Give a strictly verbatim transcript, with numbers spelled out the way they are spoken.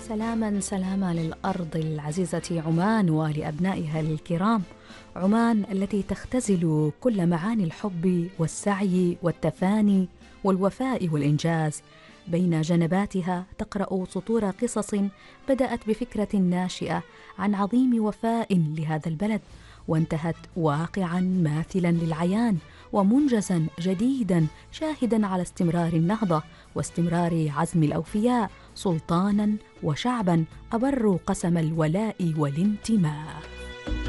سلاما سلاما للأرض العزيزة عمان ولأبنائها الكرام، عمان التي تختزل كل معاني الحب والسعي والتفاني والوفاء والإنجاز. بين جنباتها تقرأ سطور قصص بدأت بفكرة ناشئة عن عظيم وفاء لهذا البلد، وانتهت واقعا ماثلا للعيان ومنجزا جديدا شاهدا على استمرار النهضة واستمرار عزم الأوفياء، سلطانا وشعبا أبروا قسم الولاء والانتماء.